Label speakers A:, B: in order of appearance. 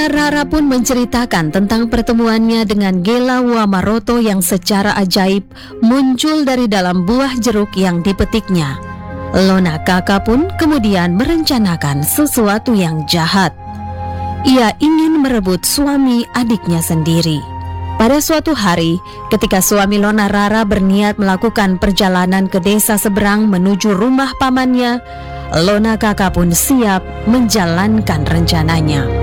A: Rara pun menceritakan tentang pertemuannya dengan Gela Wamaroto yang secara ajaib muncul dari dalam buah jeruk yang dipetiknya. Lonakaka pun kemudian merencanakan sesuatu yang jahat. Ia ingin merebut suami adiknya sendiri. Pada suatu hari, ketika suami Lona Rara berniat melakukan perjalanan ke desa seberang menuju rumah pamannya, Lonakaka pun siap menjalankan rencananya.